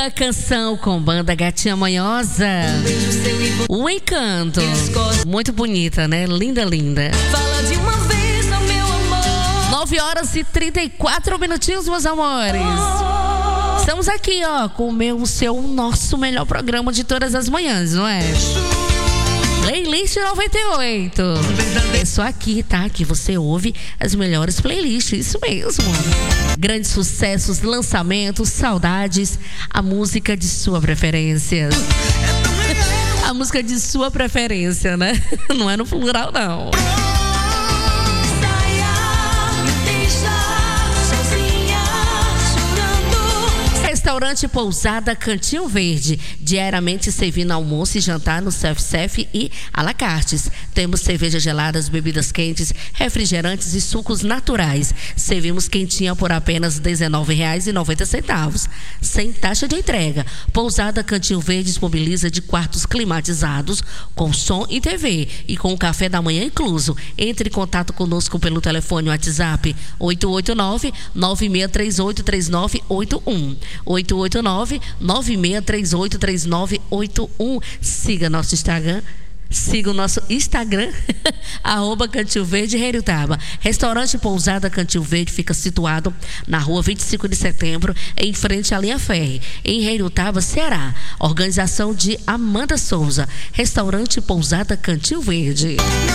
Linda canção com banda Gatinha Manhosa. O Encanto. Muito bonita, né? Linda, linda. Fala de uma vez, meu amor. 9h34, meus amores. Estamos aqui, ó, com o nosso melhor programa de todas as manhãs, não é? Playlist 98. É só aqui, tá? Que você ouve as melhores playlists, isso mesmo. Grandes sucessos, lançamentos, saudades, a música de sua preferência. A música de sua preferência, né? Não é no plural, não. Restaurante Pousada Cantinho Verde, diariamente servindo almoço e jantar no self-service e à la cartes. Temos cervejas geladas, bebidas quentes, refrigerantes e sucos naturais. Servimos quentinha por apenas R$19,90, sem taxa de entrega. Pousada Cantinho Verde disponibiliza de quartos climatizados, com som e TV e com café da manhã incluso. Entre em contato conosco pelo telefone WhatsApp 889-9638-3981. 889-9638-3981. Siga nosso Instagram. Siga o nosso Instagram, @Cantinho Verde, Heriotaba. Restaurante Pousada Cantinho Verde fica situado na rua 25 de setembro, em frente à linha Ferry, em Heriotaba, Ceará. Organização de Amanda Souza. Restaurante Pousada Cantinho Verde.